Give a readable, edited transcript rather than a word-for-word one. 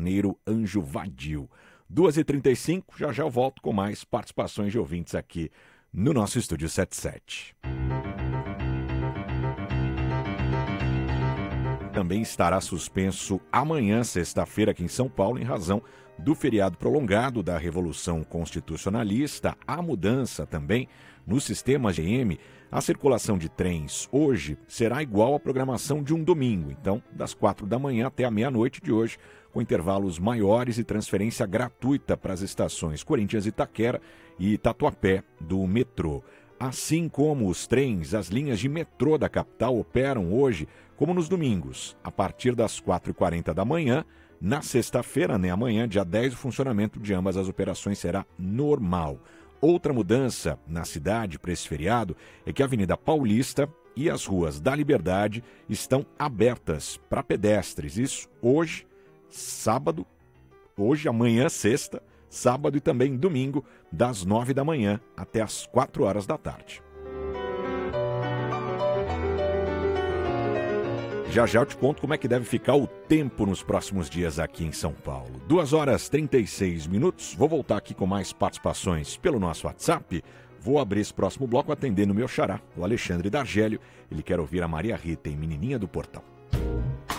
Carneiro, Anjo Vadio. 2h35, já eu volto com mais participações de ouvintes aqui no nosso Estúdio 77. Também estará suspenso amanhã, sexta-feira, aqui em São Paulo, em razão do feriado prolongado da Revolução Constitucionalista. Há mudança também no sistema GM. A circulação de trens hoje será igual à programação de um domingo, então das 4 da manhã até a meia-noite de hoje, com intervalos maiores e transferência gratuita para as estações Corinthians, Itaquera e Tatuapé do metrô. Assim como os trens, as linhas de metrô da capital operam hoje como nos domingos, a partir das 4h40 da manhã. Na sexta-feira, amanhã, dia 10, o funcionamento de ambas as operações será normal. Outra mudança na cidade para esse feriado é que a Avenida Paulista e as ruas da Liberdade estão abertas para pedestres. Isso hoje, sábado, amanhã, sexta, sábado e também domingo, das 9 da manhã até as 4 horas da tarde. Já eu te conto como é que deve ficar o tempo nos próximos dias aqui em São Paulo. 2h36. Vou voltar aqui com mais participações pelo nosso WhatsApp. Vou abrir esse próximo bloco atendendo o meu xará, o Alexandre D'Argélio. Ele quer ouvir a Maria Rita em Menininha do Portão.